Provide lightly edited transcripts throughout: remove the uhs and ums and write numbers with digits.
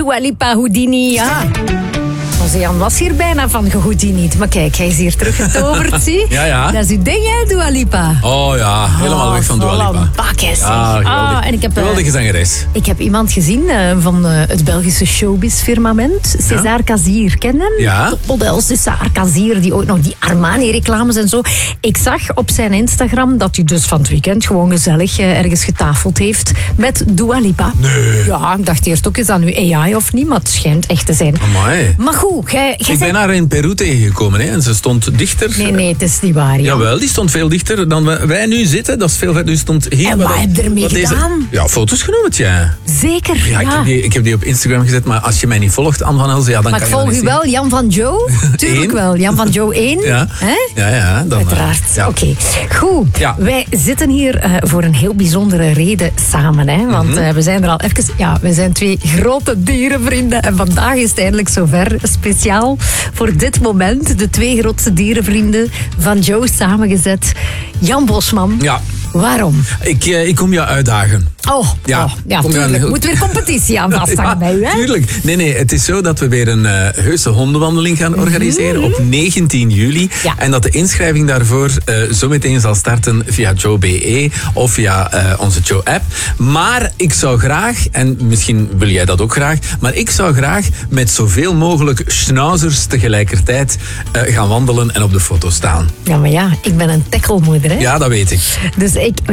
Dua Lipa, Houdini, ja. Onze Jan was hier bijna van gehoudinied. Maar kijk, hij is hier teruggetoverd, zie. Ja. Dat is uw ding, hè, Dua Lipa? Oh ja, helemaal weg van Dua Lipa. Bakjes. Ja, en ik heb, geweldige zangeres. Ik heb iemand gezien van het Belgische showbiz-firmament. César Cazier, ken hem? Ja. Topmodel César Cazier, die ooit nog die Armani-reclames en zo. Ik zag op zijn Instagram dat hij dus van het weekend gewoon gezellig ergens getafeld heeft met Dua Lipa. Nee. Ja, ik dacht eerst ook, is dat nu AI of niet? Maar het schijnt echt te zijn. Amai. Maar goed, ik ben haar in Peru tegengekomen, hè, en ze stond dichter. Nee, het is niet waar. Ja. Jawel, die stond veel dichter dan wij nu zitten. Dat is veel verder. Die stond hier. En wat heb je ermee gedaan? Ja, foto's genomen, ja. Zeker, ja. Ik heb die op Instagram gezet, maar als je mij niet volgt, Anne van Elzen, ja, dan maar kan ik je volg dat u niet wel, Jan van Joe. Tuurlijk wel, Jan van Joe 1. Ja, hè? ja dan, uiteraard. Ja. Oké, goed. Ja. Wij zitten hier voor een heel bijzondere reden samen. Hè? Want we zijn er al even... Ja, we zijn 2 grote dierenvrienden. En vandaag is het eindelijk zover. Speciaal voor dit moment. De 2 grootste dierenvrienden van Joe samengezet. Jan Bosman. Ja. Waarom? Ik kom jou uitdagen. Ja, tuurlijk. Moet weer competitie aan vasthangen bij u, hè? Tuurlijk. Nee, het is zo dat we weer een heuse hondenwandeling gaan organiseren op 19 juli. Ja. En dat de inschrijving daarvoor zometeen zal starten via Joe.be of via onze Joe-app. Maar ik zou graag, en misschien wil jij dat ook graag, maar ik zou graag met zoveel mogelijk schnauzers tegelijkertijd gaan wandelen en op de foto staan. Ja, maar ja, ik ben een tacklemoeder, hè? Ja, dat weet ik. Dus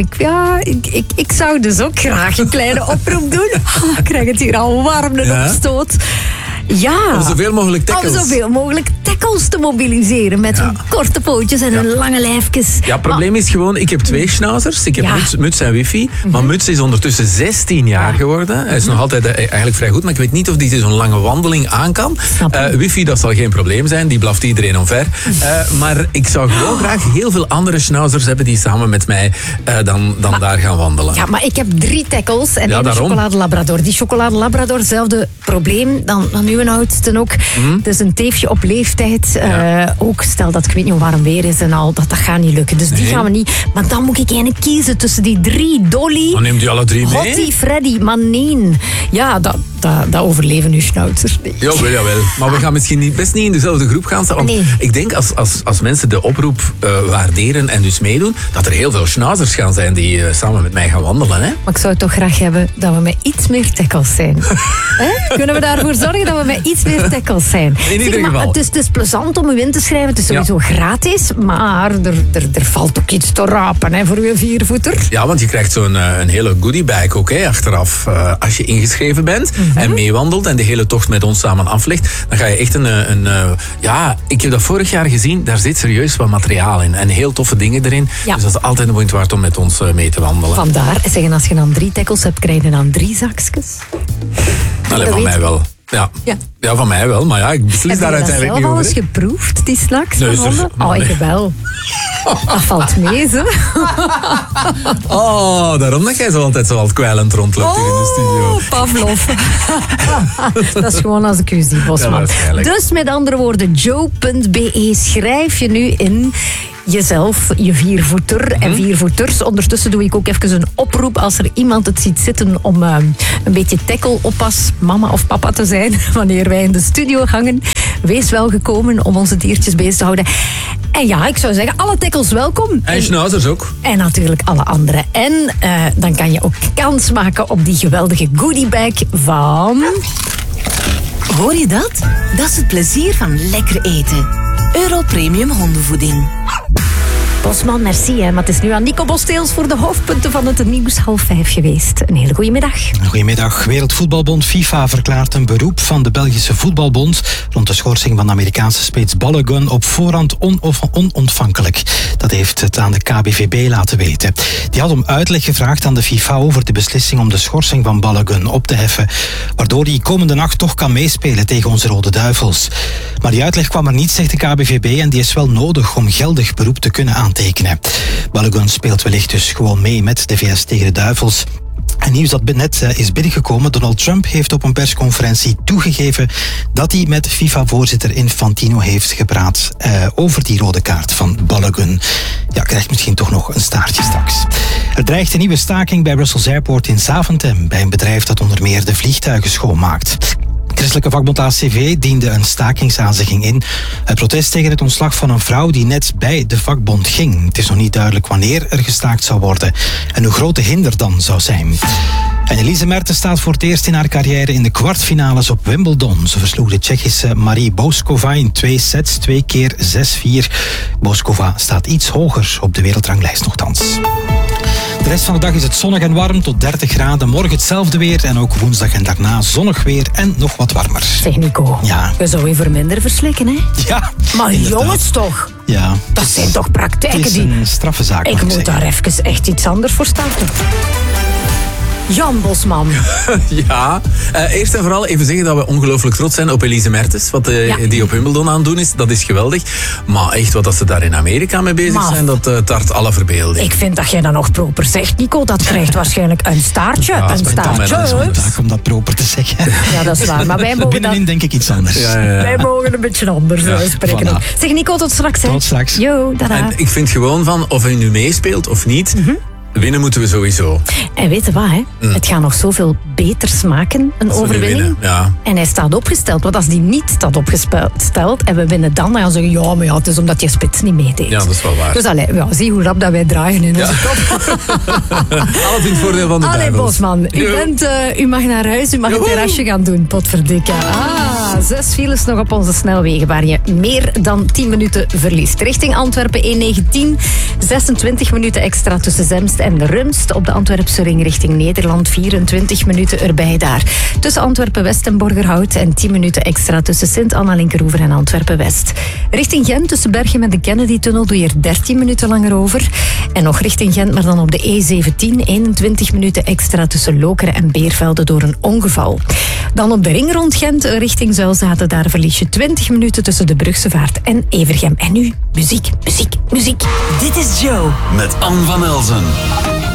ik zou dus ook graag een kleine oproep doen. Ik krijg het hier al warm, de opstoot. Ja. Om zoveel mogelijk tackles. Om zoveel mogelijk tackles te mobiliseren. Met hun korte pootjes en hun lange lijfjes. Ja, het probleem is gewoon, ik heb 2 schnauzers. Ik heb Muts en Wifi. Maar Muts is ondertussen 16 jaar geworden. Hij is nog altijd eigenlijk vrij goed. Maar ik weet niet of die zo'n lange wandeling aan kan. Wifi, dat zal geen probleem zijn. Die blaft iedereen omver. Maar ik zou gewoon graag heel veel andere schnauzers hebben die samen met mij dan daar gaan wandelen. Ja, maar ik heb 3 tackles en een chocolade-labrador. Die chocolade-labrador, hetzelfde probleem dan uw oudste ook. Dus een teefje op leeftijd. Ook stel dat ik weet niet hoe warm weer is en al, dat gaat niet lukken. Dus die gaan we niet. Maar dan moet ik eigenlijk kiezen tussen die 3. Dolly. Dan neemt u alle 3 mee? Hottie, Freddy, maar nee. Ja, dat overleven uw schnauzers niet. Jawel. Maar we gaan misschien best niet in dezelfde groep gaan staan. Want ik denk als mensen de oproep waarderen en dus meedoen, dat er heel veel schnauzers gaan zijn die samen met mij gaan wandelen. Hè? Maar ik zou het toch graag hebben dat we met iets meer tackles zijn. Kunnen we daarvoor zorgen dat we met iets meer tackles zijn? In ieder geval. Het is plezant om u in te schrijven. Het is sowieso gratis. Maar er valt ook iets te rapen, hè, voor uw 4-voeter. Ja, want je krijgt zo'n een hele goodiebag ook, hè, achteraf. Als je ingeschreven bent en meewandelt en de hele tocht met ons samen aflegt, dan ga je echt ik heb dat vorig jaar gezien. Daar zit serieus wat materiaal in. En heel toffe dingen erin. Ja. Dus dat is altijd de moeite waard om met ons mee te wandelen. Vandaar. Zeggen, als je dan 3 tackles hebt, krijg je dan 3 zakjes. Allee, van mij wel. Ja, van mij wel, maar ja, ik beslis daar uiteindelijk niet over. Heb je dat zelf al eens geproefd, die snacks? Nee, ik wel. Dat valt mee, hè? Daarom dat jij zo altijd zo kwijlend rondloopt hier in de studio. Pavlov. Dat is gewoon als ik u zie, Bosman. Ja, dus met andere woorden, Joe.be, schrijf je nu in jezelf, je 4-voeter en 4-voeters. Ondertussen doe ik ook even een oproep als er iemand het ziet zitten om een beetje tackle-oppas, mama of papa te zijn, wanneer wij in de studio hangen. Wees welgekomen om onze diertjes bezig te houden. En ja, ik zou zeggen, alle tackles welkom. En schnauzers ook. En natuurlijk alle anderen. En dan kan je ook kans maken op die geweldige goodiebag van... Hoor je dat? Dat is het plezier van lekker eten. Euro Premium hondenvoeding. Bosman, merci. Hè. Maar het is nu aan Nico Bosteels voor de hoofdpunten van het nieuws 4:30 geweest. Een hele goede middag. Goedemiddag. Wereldvoetbalbond FIFA verklaart een beroep van de Belgische voetbalbond rond de schorsing van de Amerikaanse spits Balogun op voorhand onontvankelijk. Dat heeft het aan de KBVB laten weten. Die had om uitleg gevraagd aan de FIFA over de beslissing om de schorsing van Balogun op te heffen, waardoor hij komende nacht toch kan meespelen tegen onze Rode Duivels. Maar die uitleg kwam er niet, zegt de KBVB, en die is wel nodig om geldig beroep te kunnen aantekenen. Balogun speelt wellicht dus gewoon mee met de VS tegen de Duivels. En nieuws dat net is binnengekomen. Donald Trump heeft op een persconferentie toegegeven dat hij met FIFA-voorzitter Infantino heeft gepraat over die rode kaart van Balogun. Ja, krijgt misschien toch nog een staartje straks. Er dreigt een nieuwe staking bij Brussels Airport in Zaventem, bij een bedrijf dat onder meer de vliegtuigen schoonmaakt. Plaatselijke vakbond ACV diende een stakingsaanzegging in. Uit protest tegen het ontslag van een vrouw die net bij de vakbond ging. Het is nog niet duidelijk wanneer er gestaakt zou worden en hoe groot de hinder dan zou zijn. En Elise Mertens staat voor het eerst in haar carrière in de kwartfinales op Wimbledon. Ze versloeg de Tsjechische Marie Bouzkova in 2 sets, 2 keer 6-4. Bouzkova staat iets hoger op de wereldranglijst nogthans. De rest van de dag is het zonnig en warm tot 30 graden. Morgen hetzelfde weer en ook woensdag en daarna zonnig weer en nog wat warmer. Zeg Nico, ja. Je zou je voor minder verslikken, hè? Ja, maar inderdaad. Jongens toch? Ja. Dat zijn toch praktijken die... Het is een straffe zaak. Ik moet daar even echt iets anders voor starten. Jan Bosman. Ja, eerst en vooral even zeggen dat we ongelooflijk trots zijn op Elise Mertens. Wat die op Wimbledon aan het doen is, dat is geweldig. Maar echt wat dat ze daar in Amerika mee bezig zijn, dat tart alle verbeelding. Ik vind dat jij dat nog proper zegt, Nico. Dat krijgt waarschijnlijk een staartje. Ja, een staartje. Om dat proper te zeggen. Ja, dat is waar. Maar wij mogen binnenin denk ik iets anders. Ja. Wij mogen een beetje anders spreken. Voilà. Zeg Nico, tot straks. Hè. Tot straks. Yo, dada. En ik vind gewoon van, of hij nu meespeelt of niet... Winnen moeten we sowieso. En weet je wat, hè? Het gaat nog zoveel beter smaken, een overwinning. Winnen, ja. En hij staat opgesteld. Want als die niet staat opgesteld en we winnen dan gaan ze zeggen, ja, maar ja, het is omdat je spits niet meedeed. Ja, dat is wel waar. Dus zie hoe rap dat wij draaien in onze kop. Alles in het voordeel van de duivels. Bosman, u mag naar huis, u mag het terrasje gaan doen, potverdikke. 6 files nog op onze snelwegen waar je meer dan 10 minuten verliest. Richting Antwerpen E19, 26 minuten extra tussen Zemst en de Rumst. Op de Antwerpse ring richting Nederland 24 minuten erbij daar. Tussen Antwerpen-West en Borgerhout en 10 minuten extra tussen Sint-Anna-Linkeroever en Antwerpen-West. Richting Gent tussen Berchem en de Kennedy-tunnel doe je er 13 minuten langer over. En nog richting Gent, maar dan op de E17 21 minuten extra tussen Lokeren en Beervelde door een ongeval. Dan op de ring rond Gent richting Zuilzaten, daar verlies je 20 minuten tussen de Brugse Vaart en Evergem. En nu muziek. Dit is Joe. Met Anne van Elzen.